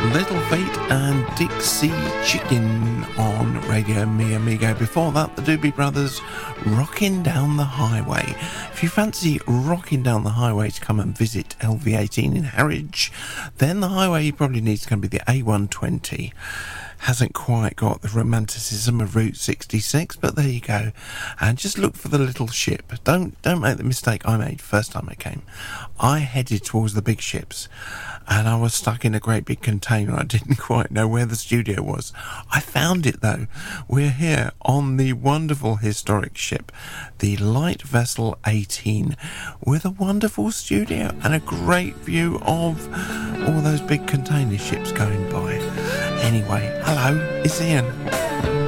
Little Feat and Dixie Chicken on Radio Mi Amigo. Before that, the Doobie Brothers, Rocking Down the Highway. If you fancy rocking down the highway to come and visit LV18 in Harwich, then the highway you probably need is going to be the A120. Hasn't quite got the romanticism of Route 66, but there you go. And just look for the little ship. Don't make the mistake I made first time I came. I headed towards the big ships, and I was stuck in a great big container. I didn't quite know where the studio was. I found it though. We're here on the wonderful historic ship, the Light Vessel 18, with a wonderful studio and a great view of all those big container ships going by. Anyway, hello, it's Ian.